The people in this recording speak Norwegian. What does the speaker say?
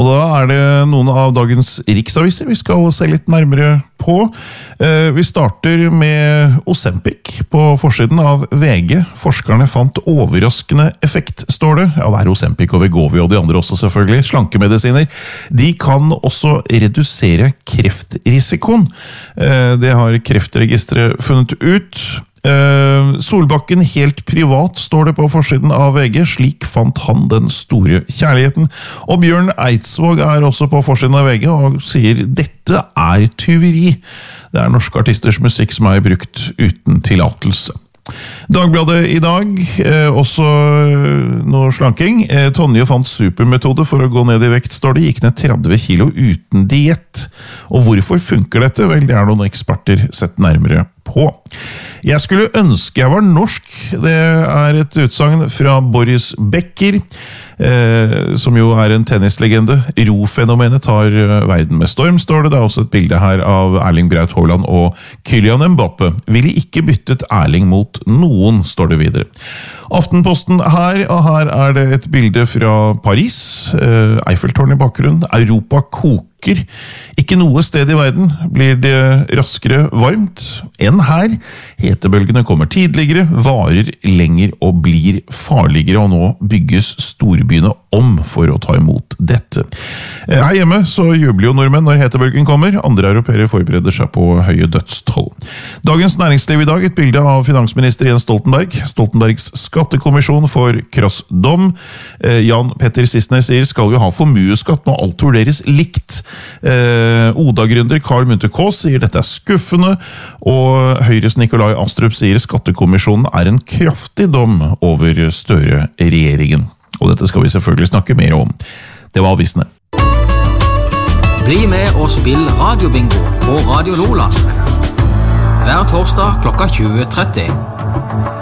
Og da det noen av dagens riksaviser vi skal se litt nærmere på. Vi starter med Ozempic på forsiden av VG. Forskerne fant overraskende effekt, står det. Ja, det Ozempic og Wegovy og de andre også selvfølgelig. Slankemedisiner. De kan også redusere kreftrisikoen. Det har Kreftregisteret funnet ut. Solbakken helt privat, står det på forsiden av VG. Slik fant han den store kjærligheten. Og Bjørn Eidsvåg også på forsiden av VG og sier dette tyveri. Det norske artisters musikk som brukt uten tillatelse. Dagbladet i dag, også noe slanking. Tonje fant supermetode for å gå ned i vekt, står det. Gikk ned 30 kilo uten diett. Og hvorfor funker dette? Vel, det noen eksperter sett nærmere på. Jeg skulle ønske jeg var norsk. Det et utsagn fra Boris Becker, som jo en tennislegende. Ro-fenomenet tar verden med storm, står det. Det også et bilde her av Erling Braut Haaland og Kylian Mbappe. Ville ikke byttet Erling mot noen, står det videre. Aftenposten her, og her det et bilde fra Paris. Eiffeltårn i bakgrunnen. Europa koker. Ikke noe sted i verden blir det raskere varmt enn her. Hetebølgene kommer tidligere, varer lenger og blir farligere, og nå bygges storbyene om for å ta imot dette. Her hjemme så jubler jo nordmenn når hetebølgen kommer. Andre europeere forbereder seg på høye dødstoll. Dagens Næringsliv i dag, et bilde av finansminister Jens Stoltenberg. Stoltenbergs skattekommisjon for krass dom. Jan Petter Sissener sier skal vi ha formueskatt når alt vurderes likt. Oda-gründer Karl Munthe Kaas sier dette skuffende, og Høyres Nikolai Astrup sier skattekommisjonen en kraftig dom over Støre-regjeringen. Og dette skal vi selvfølgelig snakke mer om. Det var avisene. Bli med og spill radiobingo på Radio Nordland. Hver torsdag klokka 20:30.